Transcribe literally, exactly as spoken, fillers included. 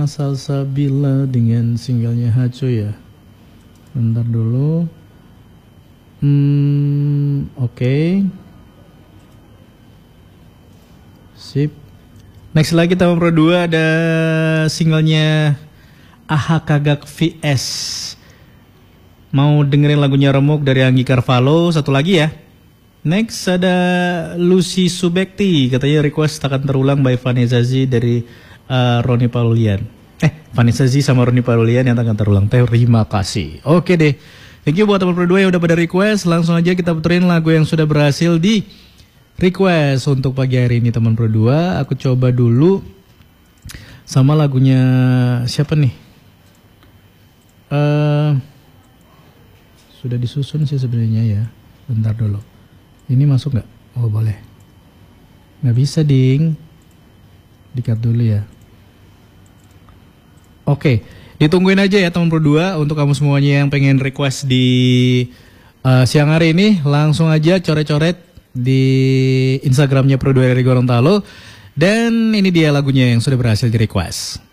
Salsabila dengan singlenya Hacho ya. Bentar dulu. Hmm, oke. Okay. Sip. Next lagi tahun Pro dua ada singlenya Aha Kagak V S. Mau dengerin lagunya Remuk dari Anggi Carvalho. Satu lagi ya. Next ada Lucy Subekti, katanya request akan terulang by Vanessa Z dari uh, Roni Paulian. Eh, Vanessa Z sama Roni Paulian yang akan terulang. Terima kasih. Oke deh. Thank you buat teman Pro dua yang udah pada request. Langsung aja kita puterin lagu yang sudah berhasil di request untuk pagi hari ini teman Pro dua. Aku coba dulu sama lagunya siapa nih? Uh, sudah disusun sih sebenarnya ya. Bentar dulu. Ini masuk nggak? Oh boleh. Nggak bisa ding. Dikat dulu ya. Oke, ditungguin aja ya teman Pro dua. Untuk kamu semuanya yang pengen request di uh, siang hari ini, langsung aja coret-coret di Instagramnya Pro dua dari Gorontalo. Dan ini dia lagunya yang sudah berhasil di request.